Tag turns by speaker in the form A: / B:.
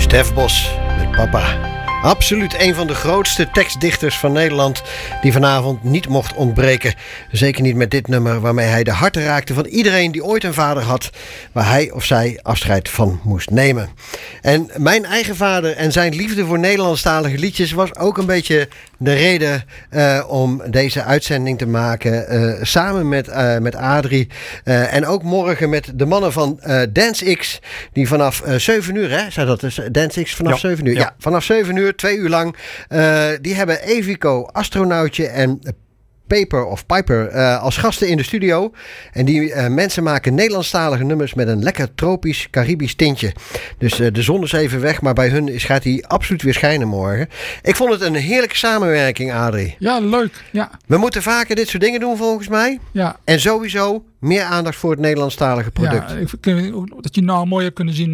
A: Stef Bos met Papa. Absoluut een van de grootste tekstdichters van Nederland die vanavond niet mocht ontbreken. Zeker niet met dit nummer waarmee hij de harten raakte van iedereen die ooit een vader had waar hij of zij afscheid van moest nemen. En mijn eigen vader en zijn liefde voor Nederlandstalige liedjes was ook een beetje de reden om deze uitzending te maken. Samen met Adrie. En ook morgen met de mannen van Dance X. Die vanaf 7 uur, hè? Zei dat dus? Dance X vanaf 7 uur? Ja, vanaf 7 uur, 2 uur lang. Die hebben Evico, Astronautje en Piper als gasten in de studio. En die mensen maken Nederlandstalige nummers met een lekker tropisch Caribisch tintje. Dus de zon is even weg, maar bij hun gaat die absoluut weer schijnen morgen. Ik vond het een heerlijke samenwerking, Adrie.
B: Ja, leuk. Ja.
A: We moeten vaker dit soort dingen doen volgens mij.
B: Ja.
A: En sowieso meer aandacht voor het Nederlandstalige product.
B: Ja, ik vind dat je nou mooi hebt kunnen zien